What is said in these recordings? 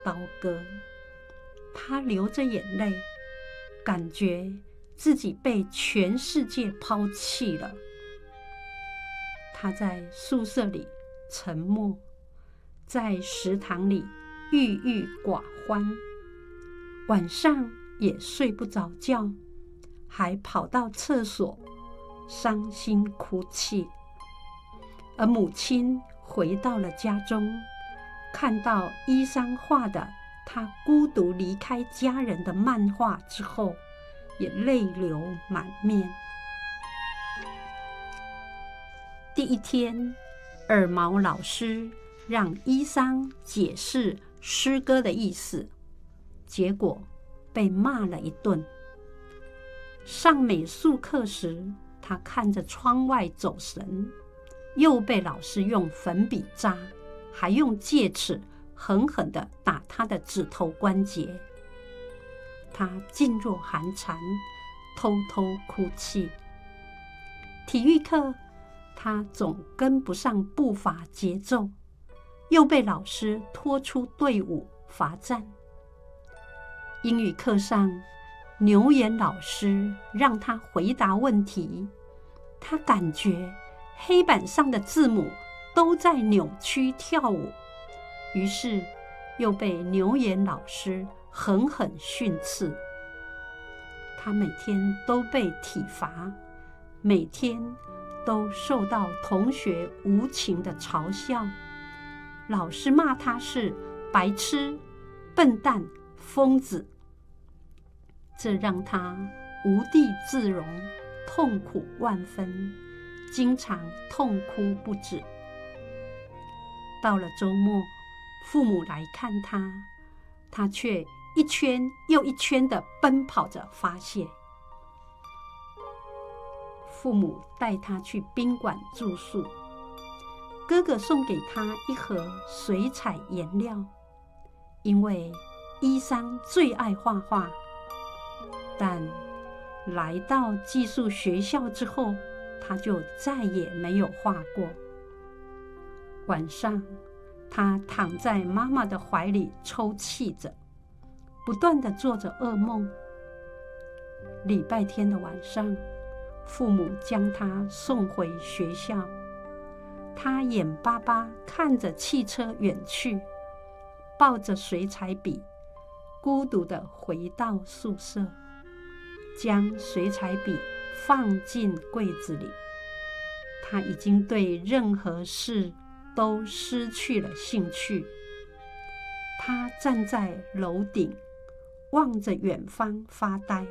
刀割。他流着眼泪，感觉自己被全世界抛弃了。他在宿舍里沉默，在食堂里郁郁寡欢，晚上也睡不着觉，还跑到厕所伤心哭泣。而母亲回到了家中，看到伊桑画的他孤独离开家人的漫画之后，也泪流满面。第一天，耳毛老师让伊桑解释诗歌的意思，结果被骂了一顿。上美术课时，他看着窗外走神，又被老师用粉笔扎，还用戒尺狠狠地打他的指头关节。他噤若寒蝉，偷偷哭泣。体育课，他总跟不上步伐节奏，又被老师拖出队伍罚站。英语课上，牛眼老师让他回答问题，他感觉黑板上的字母都在扭曲跳舞，于是又被牛眼老师狠狠训斥。他每天都被体罚，每天都受到同学无情的嘲笑。老师骂他是白痴、笨蛋、疯子，这让他无地自容，痛苦万分，经常痛哭不止。到了周末，父母来看他，他却一圈又一圈地奔跑着发泄。父母带他去宾馆住宿，哥哥送给他一盒水彩颜料，因为伊桑最爱画画。但来到寄宿学校之后，他就再也没有画过。晚上，他躺在妈妈的怀里抽泣着，不断地做着噩梦。礼拜天的晚上，父母将他送回学校，他眼巴巴看着汽车远去，抱着水彩笔，孤独地回到宿舍，将水彩笔放进柜子里。他已经对任何事都失去了兴趣。他站在楼顶，望着远方发呆。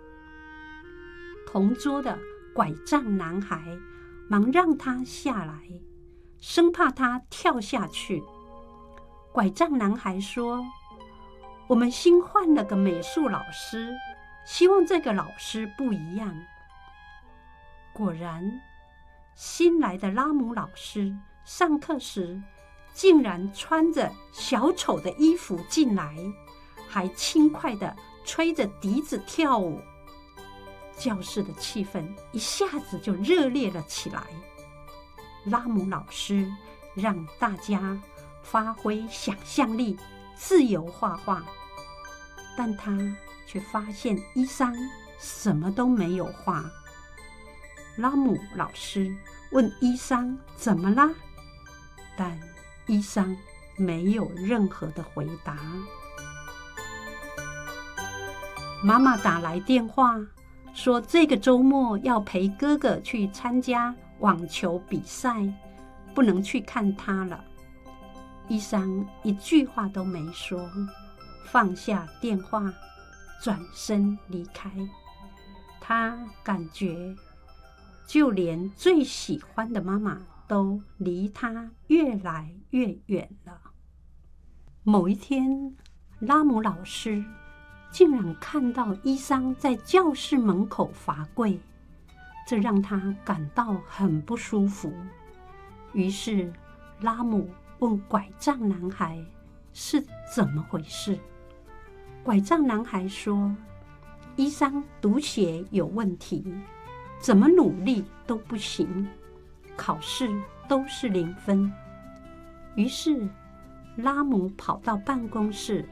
同桌的拐杖男孩忙让他下来，生怕他跳下去。拐杖男孩说：“我们新换了个美术老师，希望这个老师不一样。”果然，新来的拉姆老师上课时竟然穿着小丑的衣服进来，还轻快地吹着笛子跳舞。教室的气氛一下子就热烈了起来。拉姆老师让大家发挥想象力，自由画画，但他却发现伊桑什么都没有画。拉姆老师问伊桑怎么啦，但伊桑没有任何的回答。妈妈打来电话说，这个周末要陪哥哥去参加网球比赛，不能去看他了。伊桑一句话都没说，放下电话，转身离开。他感觉就连最喜欢的妈妈都离他越来越远了。某一天，拉姆老师竟然看到伊桑在教室门口罚跪，这让他感到很不舒服。于是拉姆问拐杖男孩是怎么回事。拐杖男孩说，伊桑读写有问题，怎么努力都不行，考试都是0分。于是拉姆跑到办公室，